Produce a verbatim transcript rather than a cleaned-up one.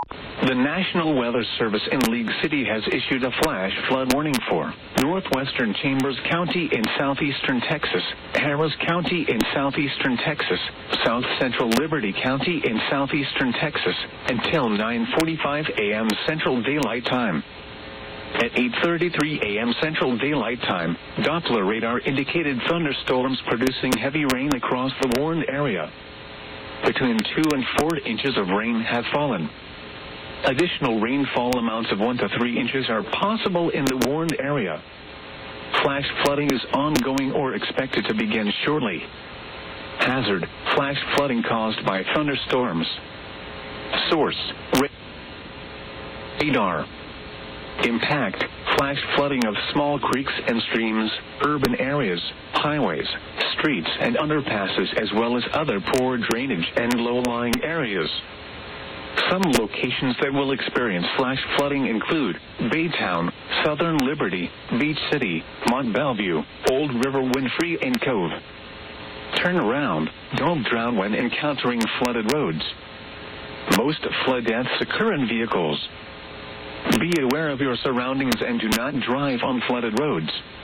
The National Weather Service in League City has issued a flash flood warning for northwestern Chambers County in southeastern Texas, Harris County in southeastern Texas, south central Liberty County in southeastern Texas, until nine forty-five a.m. Central Daylight Time. At eight thirty-three a.m. Central Daylight Time, Doppler radar indicated thunderstorms producing heavy rain across the warned area. Between two and four inches of rain have fallen. Additional rainfall amounts of one to three inches are possible in the warned area. Flash flooding is ongoing or expected to begin shortly. Hazard: flash flooding caused by thunderstorms. Source: radar. Impact: flash flooding of small creeks and streams, urban areas, highways, streets, and underpasses, as well as other poor drainage and low-lying areas. Some locations that will experience flash flooding include Baytown, Southern Liberty, Beach City, Mont Belvieu, Old River Winfrey, and Cove. Turn around. Don't drown when encountering flooded roads. Most flood deaths occur in vehicles. Be aware of your surroundings and do not drive on flooded roads.